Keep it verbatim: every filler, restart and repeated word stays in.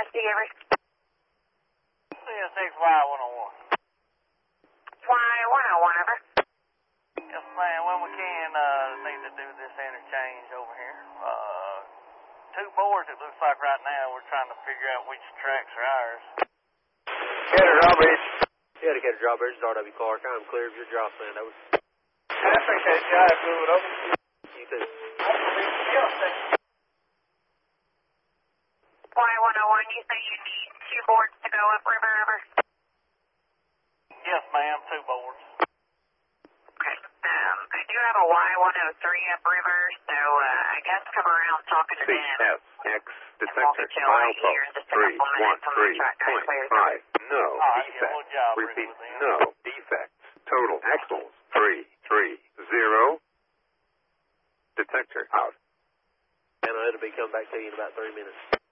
Receiver. C S X Y one oh one. Y one oh one, over. Yes, ma'am. When we can, uh, need to do this interchange over here. Uh, two boards, it looks like right now. We're trying to figure out which tracks are ours. Decatur Drawbridge. Yeah, Decatur Drawbridge, R W Clark. I'm clear of your draw stand, over. I appreciate you. I blew it over. You too. Y one oh one, you say you need two boards to go upriver, over? Yes, ma'am. Two boards. Okay. Um, I do have a Y one oh three upriver, so uh, I guess come around talking to C them. S X detector, Chill right here milepost just a three couple one minutes on my three track. point Clear. five. No All right, yeah, defects. we'll job Repeat, with them. no defects. Total axles three three zero. Detector out. And it'll be coming back to you in about thirty minutes.